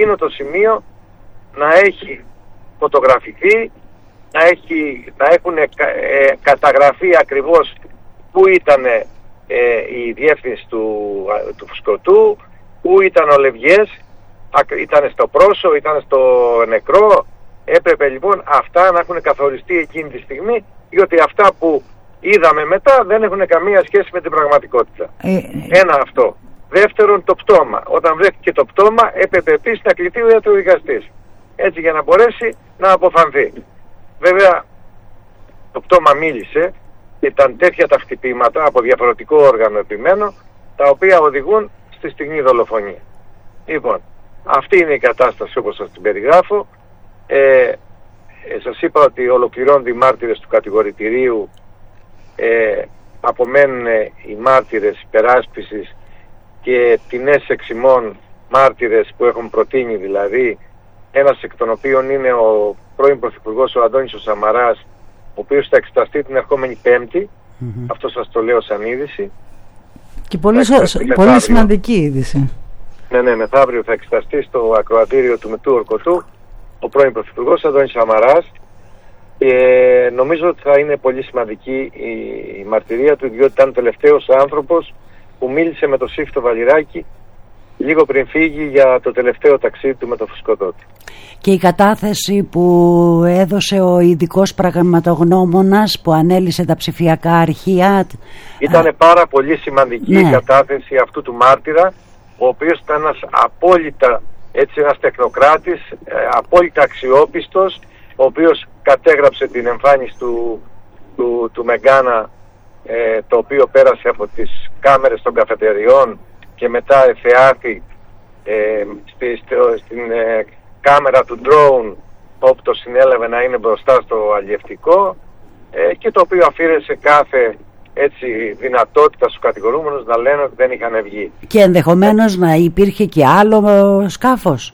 εκείνο το σημείο να έχει φωτογραφηθεί, να έχουν καταγραφεί ακριβώς πού ήταν η διεύθυνση του φουσκωτού, πού ήταν ο Λευγές, ήταν στο πρόσω, ήταν στο νεκρό. Έπρεπε λοιπόν αυτά να έχουν καθοριστεί εκείνη τη στιγμή, διότι αυτά που είδαμε μετά δεν έχουν καμία σχέση με την πραγματικότητα. Ένα αυτό. Δεύτερον, το πτώμα. Όταν βρέθηκε το πτώμα, έπρεπε επίσης να κληθεί ο ιατροδικαστής, έτσι για να μπορέσει να αποφανθεί. Βέβαια, το πτώμα μίλησε και ήταν τέτοια τα χτυπήματα από διαφορετικό όργανο, επιμένω, τα οποία οδηγούν στη στιγμή δολοφονία. Λοιπόν, αυτή είναι η κατάσταση όπως σας την περιγράφω. Σας είπα ότι ολοκληρώνονται οι μάρτυρες του κατηγορητηρίου, απομένουν οι μάρτυρες υπεράσπισης και τινές εξημών μάρτυρες που έχουν προτείνει, δηλαδή ένας εκ των οποίων είναι ο πρώην Πρωθυπουργός ο Αντώνης ο Σαμαράς, ο οποίος θα εξεταστεί την ερχόμενη Πέμπτη. Αυτό σας το λέω σαν είδηση. Και πολύ σημαντική είδηση. Ναι, μεθαύριο θα εξεταστεί στο ακροατήριο του Μετού Ορκωτού ο πρώην Πρωθυπουργός Αντώνης Σαμαράς, και νομίζω ότι θα είναι πολύ σημαντική η μαρτυρία του, διότι ήταν ο τελευταίος άνθρωπος που μίλησε με τον Σύφτο Βαλιράκη λίγο πριν φύγει για το τελευταίο ταξίδι του με το φουσκωτό του. Και η κατάθεση που έδωσε ο ειδικός πραγματογνώμονας που ανέλησε τα ψηφιακά αρχεία ήταν πάρα πολύ σημαντική, ναι, η κατάθεση αυτού του μάρτυρα, ο οποίος ήταν ένας τεχνοκράτης, απόλυτα αξιόπιστος, ο οποίος κατέγραψε την εμφάνιση του Μεγκάνα, το οποίο πέρασε από τις κάμερες των καφετεριών και μετά εθεάθη στην κάμερα του drone, όπου το συνέλαβε να είναι μπροστά στο αλλιευτικό, και το οποίο αφήρεσε κάθε δυνατότητα στους κατηγορούμενους να λένε ότι δεν είχαν βγει. Και ενδεχομένως να υπήρχε και άλλο σκάφος.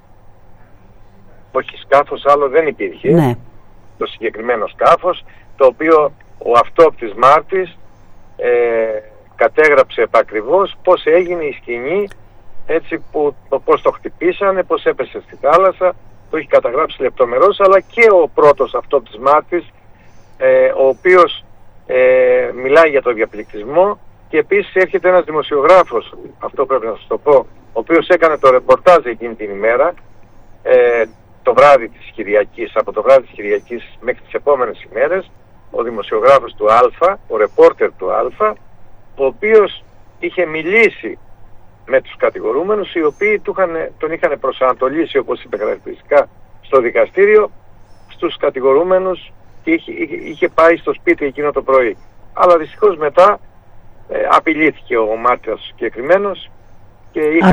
Όχι, σκάφος άλλο δεν υπήρχε. Ναι. Το συγκεκριμένο σκάφος, το οποίο ο αυτόπτης μάρτης κατέγραψε επακριβώς πώς έγινε η σκηνή, πώς το χτυπήσανε, πώς έπεσε στη θάλασσα, το έχει καταγράψει λεπτομερώς, αλλά και ο πρώτος αυτόπτης μάρτης, ο οποίος μιλάει για το διαπληκτισμό, και επίσης έρχεται ένας δημοσιογράφος, αυτό πρέπει να σας το πω, ο οποίος έκανε το ρεπορτάζ εκείνη την ημέρα, το βράδυ της Κυριακής, από το βράδυ της Κυριακής μέχρι τις επόμενες ημέρες, ο δημοσιογράφος του Α, ο ρεπόρτερ του Α, ο οποίος είχε μιλήσει με τους κατηγορούμενους, οι οποίοι τον είχαν προσανατολίσει, όπως είπε χαρακτηριστικά στο δικαστήριο, στους κατηγορούμενους, και είχε πάει στο σπίτι εκείνο το πρωί. Αλλά δυστυχώς μετά απειλήθηκε ο μάρτυρας συγκεκριμένος και είχαμε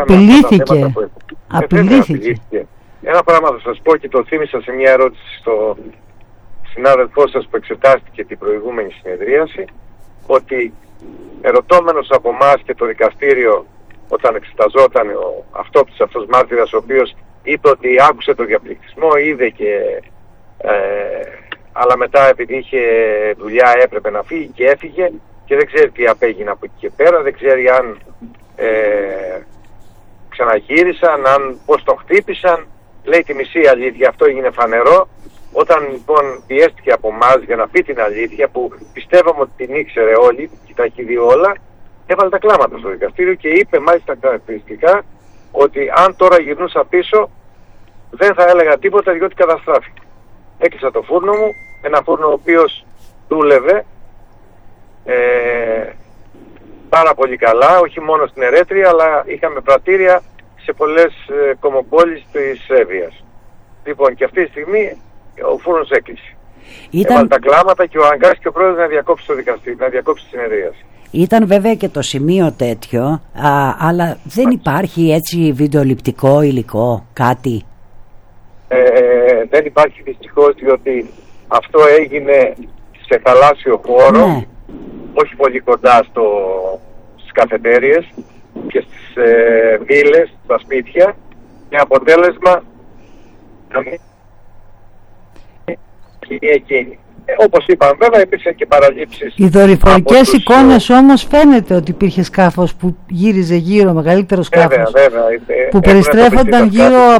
απειλήθηκε. Ένα πράγμα θα σας πω, και το θύμισα σε μια ερώτηση στο συνάδελφό σας που εξετάστηκε την προηγούμενη συνεδρίαση, ότι ερωτώμενος από εμάς και το δικαστήριο, όταν εξεταζόταν ο αυτόπτης αυτός μάρτυρας, ο οποίος είπε ότι άκουσε το διαπληκτισμό, είδε αλλά μετά επειδή είχε δουλειά έπρεπε να φύγει και έφυγε και δεν ξέρει τι απέγινε από εκεί και πέρα, δεν ξέρει αν ξαναγύρισαν, πώς τον χτύπησαν, λέει τη μισή αλήθεια, αυτό έγινε φανερό. Όταν λοιπόν πιέστηκε από εμάς για να πει την αλήθεια, που πιστεύαμε ότι την ήξερε όλοι και τα έχει δει όλα, έβαλε τα κλάματα στο δικαστήριο και είπε μάλιστα χαρακτηριστικά ότι αν τώρα γυρνούσα πίσω δεν θα έλεγα τίποτα, διότι καταστράφηκε. Έκλεισα το φούρνο μου, ένα φούρνο ο οποίος δούλευε πάρα πολύ καλά, όχι μόνο στην Ερέτρια, αλλά είχαμε πρατήρια σε πολλές κομμοπόλεις της Εύβοιας. Λοιπόν, και αυτή τη στιγμή ο φούρνος έκλεισε. Έβαλε τα κλάματα και ο αναγκάστηκε ο πρόεδρος να διακόψει το δικαστήριο, να διακόψει τη συνεδρίαση. Ήταν βέβαια και το σημείο τέτοιο, αλλά δεν υπάρχει έτσι βιντεοληπτικό υλικό, κάτι? Δεν υπάρχει δυστυχώς, διότι αυτό έγινε σε θαλάσσιο χώρο, ναι, όχι πολύ κοντά στις καφετέριες και στις βίλες, στα σπίτια, με αποτέλεσμα να μην εκείνη. Όπως είπαμε, βέβαια υπήρξαν και παραλήψεις. Οι δορυφορικές εικόνες όμως φαίνεται ότι υπήρχε σκάφος που γύριζε γύρω, μεγαλύτερο σκάφος, βέβαια, που περιστρέφονταν γύρω